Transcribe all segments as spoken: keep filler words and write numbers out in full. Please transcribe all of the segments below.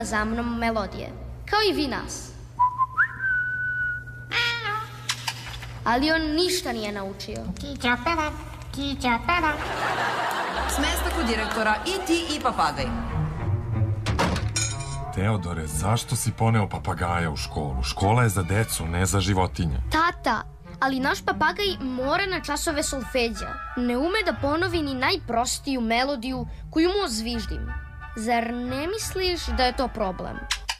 za mnom melodije, kao i vi nas. Ali on ništa nije naučio. Kića peva, kića peva. S mesta kod direktora i ti i papagaj. Teodore, zašto si poneo papagaja u školu? Škola je za decu, ne za životinje. Tata, ali naš papagaj mora na časove solfeđa. Ne ume da ponovi ni najprostiju melodiju koju mu ozviždim. Zar ne misliš da je to problem?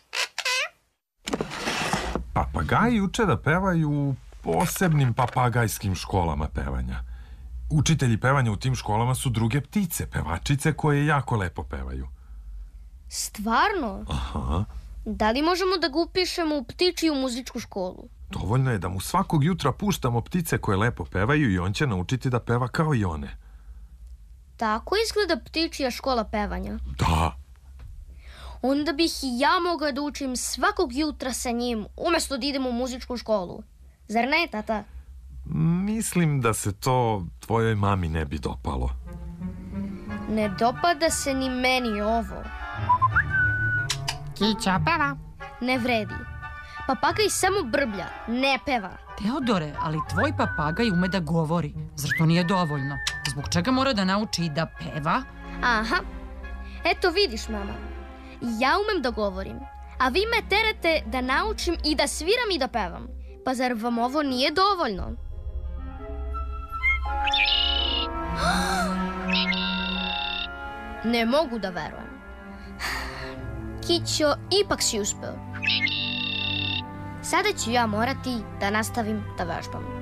Papagaji uče da pevaju u posebnim papagajskim školama pevanja. Učitelji pevanja u tim školama su druge ptice, pevačice koje jako lepo pevaju. Stvarno? Aha. Da li možemo da ga upišemo u ptičiju muzičku školu? Dovoljno je da mu svakog jutra puštamo ptice koje lepo pevaju i on će naučiti da peva kao i one. Tako izgleda ptičija škola pevanja. Da. Onda bih i ja mogla da učim svakog jutra sa njim, umesto da idem u muzičku školu. Zar ne, tata? Mislim da se to tvojoj mami ne bi dopalo. Ne dopada se ni meni ovo. Kića peva. Ne vredi. Papagaj samo brblja, ne peva. Teodore, ali tvoj papagaj ume da govori. Zar to nije dovoljno? Zbog čega mora da nauči i da peva? Aha. Eto vidiš, mama. Ja umem da govorim, a vi me terate da naučim i da sviram i da pevam. Pa zar vam ovo nije dovoljno? Ne mogu da verujem. Kićo, ipak si uspeo. Sada ću ja morati da nastavim da vežbam.